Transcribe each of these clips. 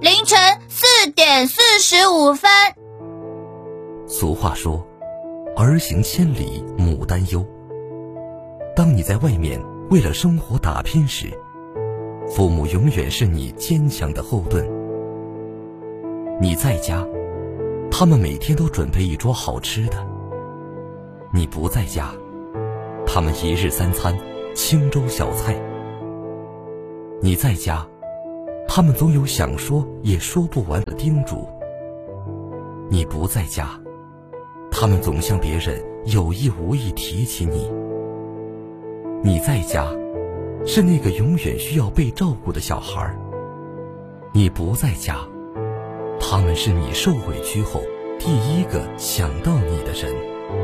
凌晨4点45分。 俗话说，儿行千里母担忧。当你在外面为了生活打拼时，父母永远是你坚强的后盾。你在家，他们每天都准备一桌好吃的；你不在家，他们一日三餐清粥小菜。你在家，他们总有想说也说不完的叮嘱；你不在家，他们总向别人有意无意提起你。你在家，是那个永远需要被照顾的小孩；你不在家，他们是你受委屈后第一个想到你的人。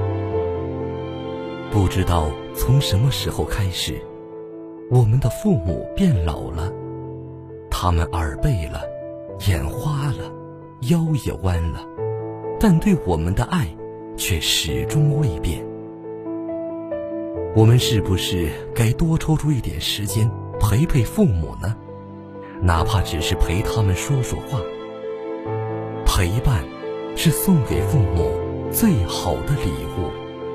不知道从什么时候开始，我们的父母变老了，他们耳背了，眼花了，腰也弯了，但对我们的爱却始终未变。我们是不是该多抽出一点时间陪陪父母呢？哪怕只是陪他们说说话。陪伴是送给父母最好的礼物。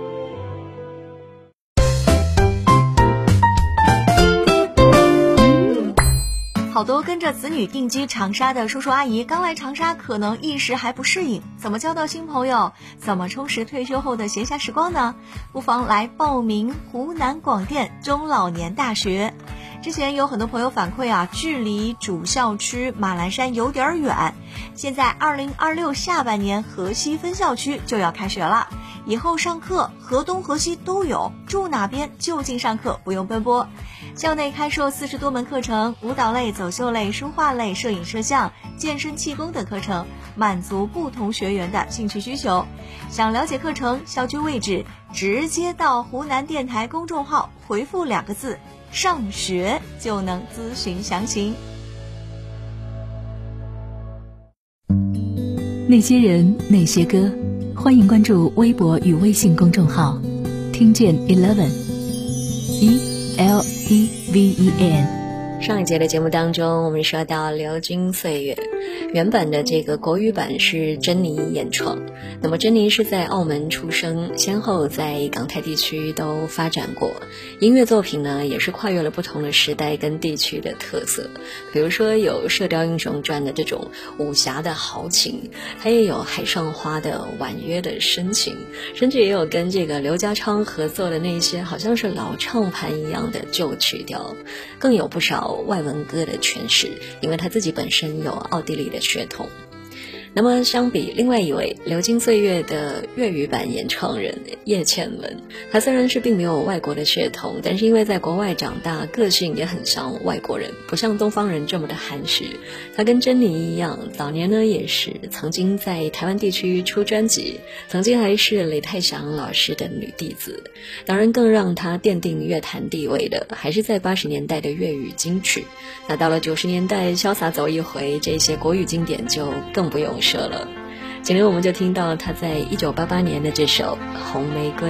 好多跟着子女定居长沙的叔叔阿姨刚来长沙，可能一时还不适应，怎么交到新朋友，怎么充实退休后的闲暇时光呢？不妨来报名湖南广电中老年大学。之前有很多朋友反馈距离主校区马栏山有点远，现在2026下半年河西分校区就要开学了，以后上课河东河西都有，住哪边就近上课，不用奔波。校内开设40多门课程，舞蹈类、走秀类、书画类、摄影摄像、健身气功等课程，满足不同学员的兴趣需求。想了解课程、校区位置，直接到湖南电台公众号回复2个字上学就能咨询详情。 那些人那些歌，欢迎关注微博与微信公众号听见 11 ELEVEN。 上一节的节目当中，我们说到流金岁月，原本的这个国语版是珍妮演创。那么珍妮是在澳门出生，先后在港台地区都发展过，音乐作品呢也是跨越了不同的时代跟地区的特色。比如说有《射雕英雄传》的这种武侠的豪情，它也有《海上花》的婉约的深情，甚至也有跟这个刘家昌合作的那些好像是老唱盘一样的旧曲调，更有不少外文歌的诠释，因为他自己本身有奥地利的血统。那么相比另外一位流金岁月的粤语版演唱人叶倩文，他虽然是并没有外国的血统，但是因为在国外长大，个性也很像外国人，不像东方人这么的含蓄。他跟珍妮一样，早年呢也是曾经在台湾地区出专辑，曾经还是雷泰祥老师的女弟子。当然更让他奠定乐坛地位的还是在80年代的粤语金曲。那到了90年代潇洒走一回，这些国语经典就更不用说了。今天我们就听到他在1988年的这首《红玫瑰》。